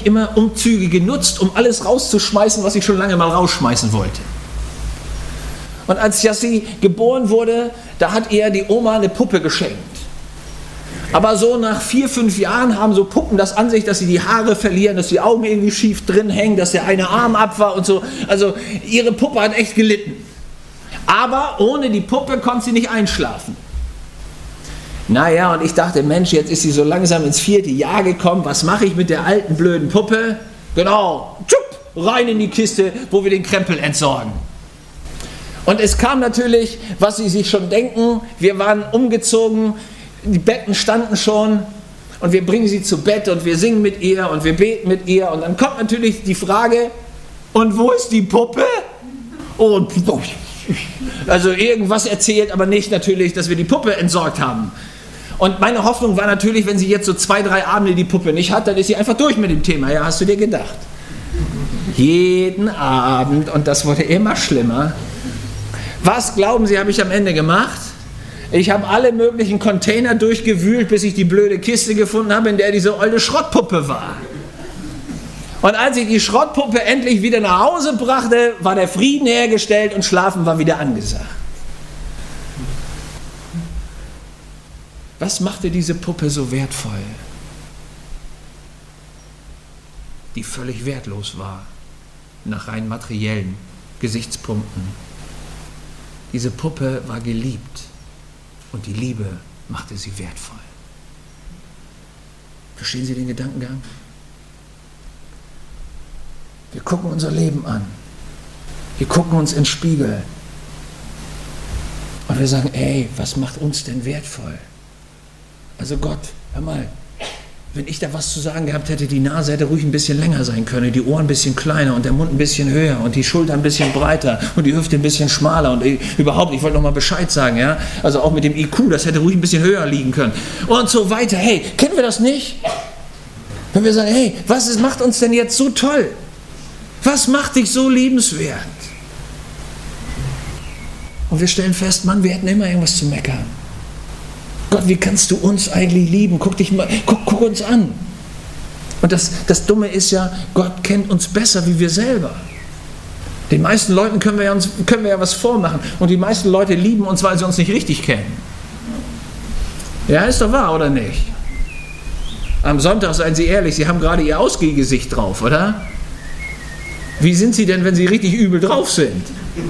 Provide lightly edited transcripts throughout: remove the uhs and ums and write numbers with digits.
ich immer Umzüge genutzt, um alles rauszuschmeißen, was ich schon lange mal rausschmeißen wollte. Und als Jassi geboren wurde, da hat ihr die Oma eine Puppe geschenkt. Aber so nach 4, 5 Jahren haben so Puppen das an sich, dass sie die Haare verlieren, dass die Augen irgendwie schief drin hängen, dass der eine Arm ab war und so. Also ihre Puppe hat echt gelitten. Aber ohne die Puppe konnte sie nicht einschlafen. Naja, und ich dachte, Mensch, jetzt ist sie so langsam ins 4. Jahr gekommen. Was mache ich mit der alten, blöden Puppe? Genau, tschupp, rein in die Kiste, wo wir den Krempel entsorgen. Und es kam natürlich, was Sie sich schon denken, wir waren umgezogen, die Betten standen schon und wir bringen sie zu Bett und wir singen mit ihr und wir beten mit ihr. Und dann kommt natürlich die Frage, und wo ist die Puppe? Und also irgendwas erzählt, aber nicht natürlich, dass wir die Puppe entsorgt haben. Und meine Hoffnung war natürlich, wenn sie jetzt so 2, 3 Abende die Puppe nicht hat, dann ist sie einfach durch mit dem Thema. Ja, hast du dir gedacht? Jeden Abend, und das wurde immer schlimmer. Was, glauben Sie, habe ich am Ende gemacht? Ich habe alle möglichen Container durchgewühlt, bis ich die blöde Kiste gefunden habe, in der diese olle Schrottpuppe war. Und als ich die Schrottpuppe endlich wieder nach Hause brachte, war der Frieden hergestellt und Schlafen war wieder angesagt. Was machte diese Puppe so wertvoll? Die völlig wertlos war, nach rein materiellen Gesichtspunkten. Diese Puppe war geliebt und die Liebe machte sie wertvoll. Verstehen Sie den Gedankengang? Wir gucken unser Leben an. Wir gucken uns in den Spiegel. Und wir sagen, ey, was macht uns denn wertvoll? Also Gott, hör mal, wenn ich da was zu sagen gehabt hätte, die Nase hätte ruhig ein bisschen länger sein können, die Ohren ein bisschen kleiner und der Mund ein bisschen höher und die Schulter ein bisschen breiter und die Hüfte ein bisschen schmaler und überhaupt, ich wollte noch mal Bescheid sagen, ja, also auch mit dem IQ, das hätte ruhig ein bisschen höher liegen können und so weiter. Hey, kennen wir das nicht? Wenn wir sagen, hey, was macht uns denn jetzt so toll? Was macht dich so liebenswert? Und wir stellen fest, Mann, wir hätten immer irgendwas zu meckern. Gott, wie kannst du uns eigentlich lieben? Guck uns an. Und das Dumme ist ja, Gott kennt uns besser wie wir selber. Den meisten Leuten können wir ja was vormachen. Und die meisten Leute lieben uns, weil sie uns nicht richtig kennen. Ja, ist doch wahr, oder nicht? Am Sonntag, seien Sie ehrlich, Sie haben gerade Ihr Ausgehgesicht drauf, oder? Wie sind Sie denn, wenn Sie richtig übel drauf sind?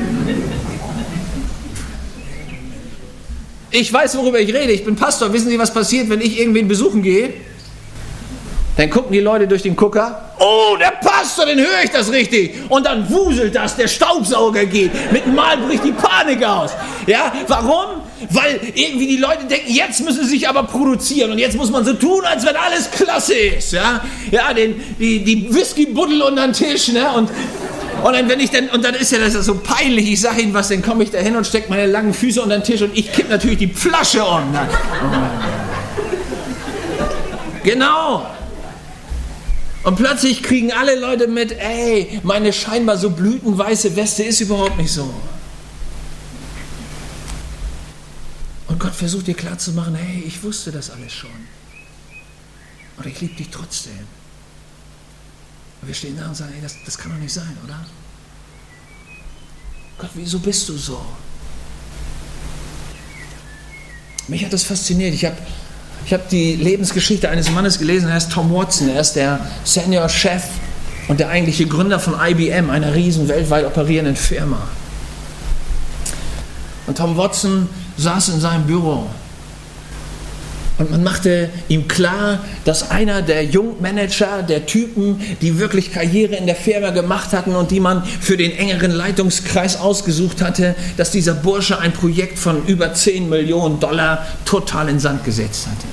Ich weiß, worüber ich rede. Ich bin Pastor. Wissen Sie, was passiert, wenn ich irgendwen besuchen gehe? Dann gucken die Leute durch den Gucker. Oh, der Pastor, den höre ich das richtig. Und dann wuselt das, der Staubsauger geht. Mit dem Mal bricht die Panik aus. Ja, warum? Weil irgendwie die Leute denken, jetzt müssen sie sich aber produzieren. Und jetzt muss man so tun, als wenn alles klasse ist. Ja, die Whisky-Buddel unter den Tisch. Ne? Und dann ist ja das so peinlich, ich sage Ihnen was, dann komme ich da hin und stecke meine langen Füße unter den Tisch und ich kippe natürlich die Flasche um. Genau. Und plötzlich kriegen alle Leute mit, ey, meine scheinbar so blütenweiße Weste ist überhaupt nicht so. Und Gott versucht dir klarzumachen, hey, ich wusste das alles schon. Und ich liebe dich trotzdem. Und wir stehen da und sagen, hey, das kann doch nicht sein, oder? Gott, wieso bist du so? Mich hat das fasziniert. Ich habe die Lebensgeschichte eines Mannes gelesen, er ist Tom Watson, er ist der Senior-Chef und der eigentliche Gründer von IBM, einer riesen weltweit operierenden Firma. Und Tom Watson saß in seinem Büro und man machte ihm klar, dass einer der Jungmanager, der Typen, die wirklich Karriere in der Firma gemacht hatten und die man für den engeren Leitungskreis ausgesucht hatte, dass dieser Bursche ein Projekt von über 10 Millionen Dollar total in Sand gesetzt hatte.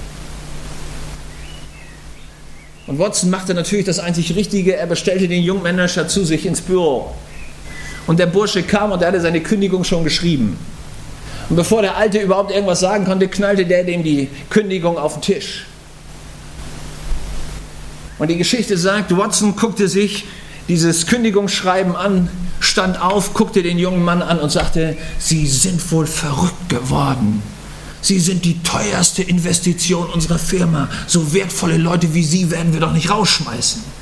Und Watson machte natürlich das einzig Richtige, er bestellte den Jungmanager zu sich ins Büro. Und der Bursche kam und er hatte seine Kündigung schon geschrieben. Und bevor der Alte überhaupt irgendwas sagen konnte, knallte der dem die Kündigung auf den Tisch. Und die Geschichte sagt, Watson guckte sich dieses Kündigungsschreiben an, stand auf, guckte den jungen Mann an und sagte, Sie sind wohl verrückt geworden. Sie sind die teuerste Investition unserer Firma. So wertvolle Leute wie Sie werden wir doch nicht rausschmeißen.